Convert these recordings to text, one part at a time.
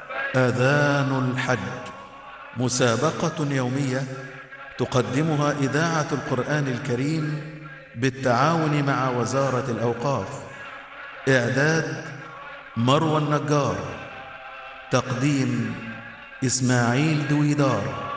آذان الحج، مسابقة يومية تقدمها إذاعة القرآن الكريم بالتعاون مع وزارة الأوقاف. إعداد مروى النجار، تقديم إسماعيل دويدار.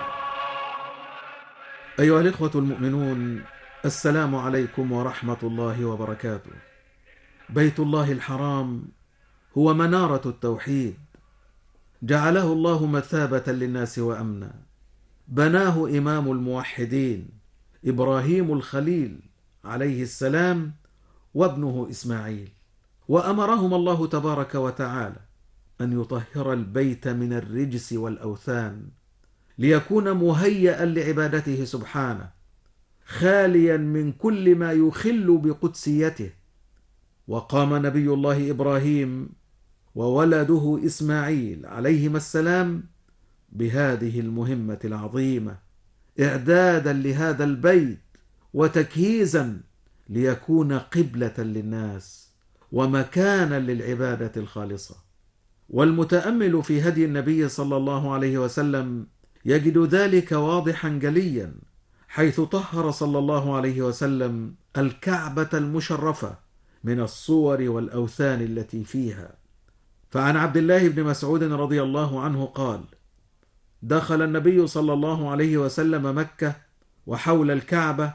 أيها الإخوة المؤمنون، السلام عليكم ورحمة الله وبركاته. بيت الله الحرام هو منارة التوحيد، جعله الله مثابة للناس وأمنا. بناه إمام الموحدين إبراهيم الخليل عليه السلام وابنه إسماعيل، وأمرهما الله تبارك وتعالى أن يطهر البيت من الرجس والأوثان ليكون مهيئا لعبادته سبحانه، خاليا من كل ما يخل بقدسيته. وقام نبي الله إبراهيم وولده إسماعيل عليهما السلام بهذه المهمة العظيمة، إعدادا لهذا البيت وتكهيزا ليكون قبلة للناس ومكانا للعبادة الخالصة. والمتأمل في هدي النبي صلى الله عليه وسلم يجد ذلك واضحا جليا، حيث طهر صلى الله عليه وسلم الكعبة المشرفة من الصور والأوثان التي فيها. فعن عبد الله بن مسعود رضي الله عنه قال: دخل النبي صلى الله عليه وسلم مكة وحول الكعبة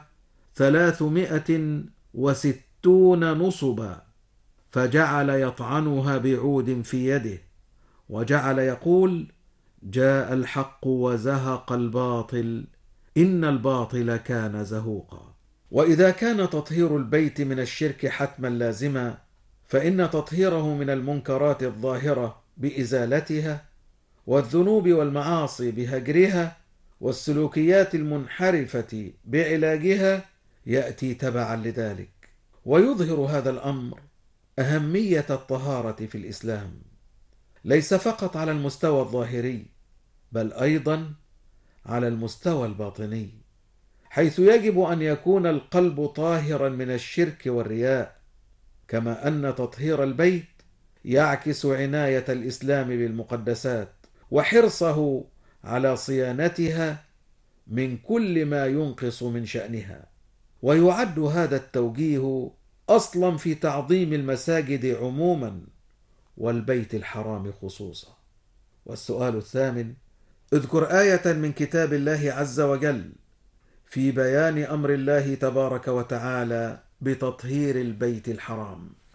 360 نصبا، فجعل يطعنها بعود في يده، وجعل يقول: جاء الحق وزهق الباطل، إن الباطل كان زهوقا. وإذا كان تطهير البيت من الشرك حتما لازما، فإن تطهيره من المنكرات الظاهرة بإزالتها، والذنوب والمعاصي بهجرها، والسلوكيات المنحرفة بعلاجها يأتي تبعا لذلك. ويظهر هذا الأمر أهمية الطهارة في الإسلام، ليس فقط على المستوى الظاهري، بل أيضا على المستوى الباطني، حيث يجب أن يكون القلب طاهرا من الشرك والرياء، كما أن تطهير البيت يعكس عناية الإسلام بالمقدسات وحرصه على صيانتها من كل ما ينقص من شأنها. ويعد هذا التوجيه أصلا في تعظيم المساجد عموما والبيت الحرام خصوصا. والسؤال الثامن: اذكر آية من كتاب الله عز وجل في بيان أمر الله تبارك وتعالى بتطهير البيت الحرام.